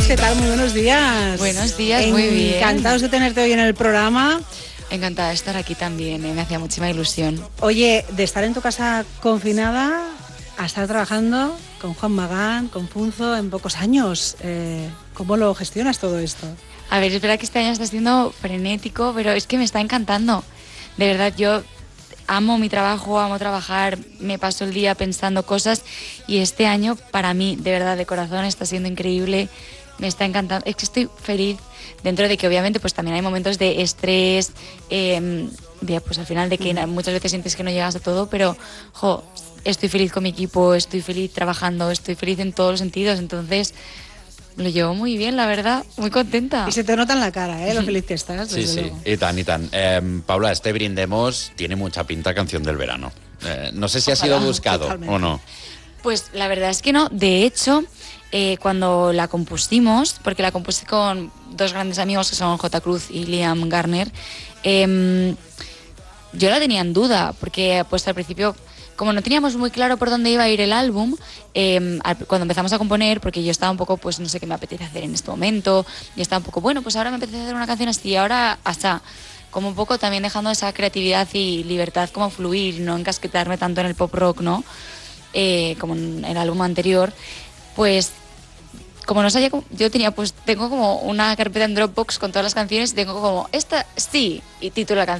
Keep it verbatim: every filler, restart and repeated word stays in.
¿qué tal? Muy buenos días. Buenos días, muy bien. Encantados de tenerte hoy en el programa. Encantada de estar aquí también, ¿eh? Me hacía muchísima ilusión. Oye, de estar en tu casa confinada a estar trabajando con Juan Magán, con Punzo, en pocos años. Eh, ¿Cómo lo gestionas todo esto? A ver, es verdad que este año está siendo frenético, pero es que me está encantando. De verdad, yo amo mi trabajo, amo trabajar, me paso el día pensando cosas y este año para mí, de verdad, de corazón, está siendo increíble. Me está encantando. Es que estoy feliz, dentro de que obviamente pues también hay momentos de estrés, eh, de, pues al final de que muchas veces sientes que no llegas a todo, pero jo, estoy feliz con mi equipo, estoy feliz trabajando, estoy feliz en todos los sentidos, entonces lo llevo muy bien, la verdad, muy contenta. Y se te nota en la cara, ¿eh? Lo feliz que estás, desde Sí, sí, luego. y tan, y tan. Eh, Paula, este Brindemos tiene mucha pinta canción del verano. Eh, no sé si ha sido Ojalá, buscado totalmente. o no. Pues la verdad es que no, de hecho, eh, cuando la compusimos, porque la compuse con dos grandes amigos que son J. Cruz y Liam Garner, eh, yo la tenía en duda, porque pues al principio, como no teníamos muy claro por dónde iba a ir el álbum, eh, al- cuando empezamos a componer, porque yo estaba un poco, pues no sé qué me apetece hacer en este momento, y estaba un poco, bueno, pues ahora me apetece hacer una canción así, ahora hasta, como un poco también dejando esa creatividad y libertad como fluir, no encasquetarme tanto en el pop rock, ¿no? Eh, como en el álbum anterior, pues como no sabía, cómo- yo tenía, pues tengo como una carpeta en Dropbox con todas las canciones y tengo como, esta sí, y título de la canción.